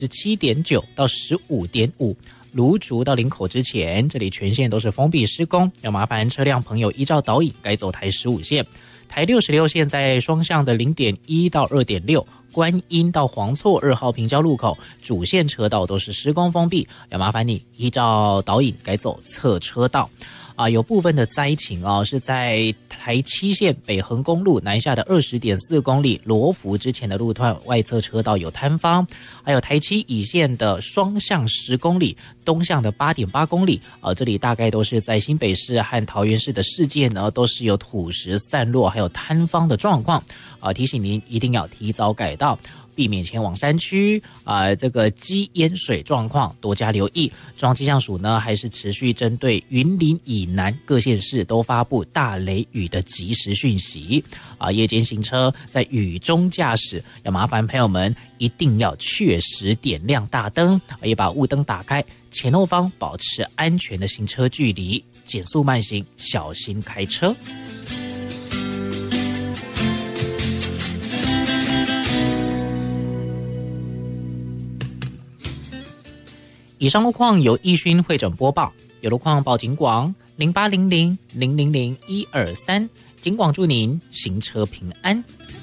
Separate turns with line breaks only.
17.9到15.5。芦竹到林口之前，这里全线都是封闭施工，要麻烦车辆朋友依照导引改走台15线。台66线在双向的 0.1 到 2.6， 观音到黄厝2号平交路口主线车道都是施工封闭，要麻烦你依照导引改走侧车道。有部分的灾情是在台7线北横公路南下的 20.4 公里罗浮之前的路段外侧车道有坍方，还有台7乙线的双向10公里东向的 8.8 公里这里大概都是在新北市和桃园市的市界呢，都是有土石散落还有坍方的状况提醒您一定要提早改道，避免前往山区这个积淹水状况多加留意。中央气象署呢还是持续针对云林以南各县市都发布大雷雨的即时讯息夜间行车在雨中驾驶要麻烦朋友们一定要确实点亮大灯，也把雾灯打开，前后方保持安全的行车距离，减速慢行，小心开车。以上路况由易勋会诊播报，有路况报警广0800000123，警广祝您行车平安。